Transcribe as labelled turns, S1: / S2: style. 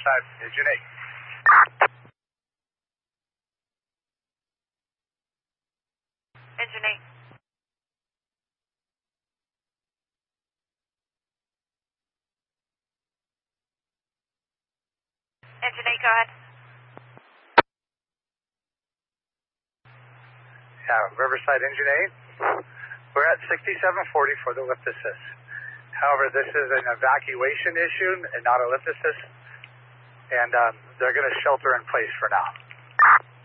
S1: Riverside, Engine 8.
S2: Engine 8. Engine 8, go ahead.
S1: Yeah, Riverside, Engine 8. We're at 6740 for the lift assist. However, this is an evacuation issue and not a lift assist, and they're going to shelter in place for now.